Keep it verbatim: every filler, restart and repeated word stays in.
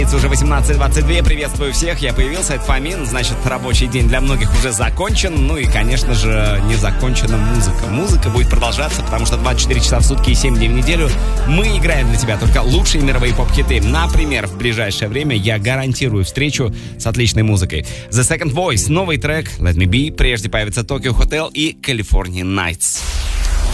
Уже восемнадцать двадцать два. Приветствую всех. Я появился. Это Фомин. Значит, рабочий день для многих уже закончен. Ну и, конечно же, не закончена музыка. Музыка будет продолжаться, потому что двадцать четыре часа в сутки и семь дней в неделю мы играем для тебя только лучшие мировые поп-хиты. Например, в ближайшее время я гарантирую встречу с отличной музыкой. The Second Voice, новый трек Let Me Be. Прежде появится Tokyo Hotel и California Nights.